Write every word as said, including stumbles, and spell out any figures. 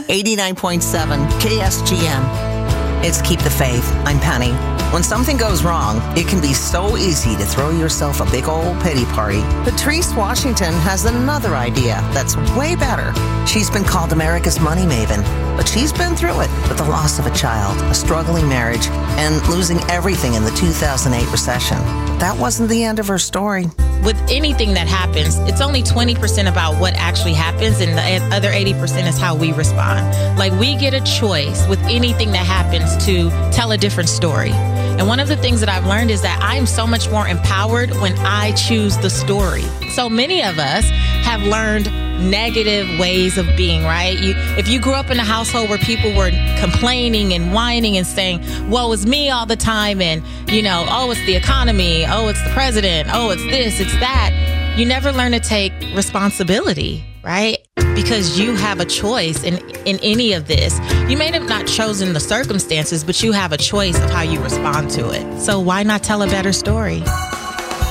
eighty-nine point seven K S G M. It's Keep the Faith. I'm Penny. When something goes wrong, it can be so easy to throw yourself a big old pity party. Patrice Washington has another idea that's way better. She's been called America's money maven, but she's been through it with the loss of a child, a struggling marriage, and losing everything in the two thousand eight recession. That wasn't the end of her story. With anything that happens, it's only twenty percent about what actually happens, and the other eighty percent is how we respond. Like, we get a choice with anything that happens to tell a different story. And one of the things that I've learned is that I'm so much more empowered when I choose the story. So many of us have learned negative ways of being, right? You, if you grew up in a household where people were complaining and whining and saying, woe is me all the time, and, you know, oh, it's the economy, oh, it's the president, oh, it's this, it's that, you never learn to take responsibility, right? Because you have a choice in, in any of this. You may have not chosen the circumstances, but you have a choice of how you respond to it. So why not tell a better story?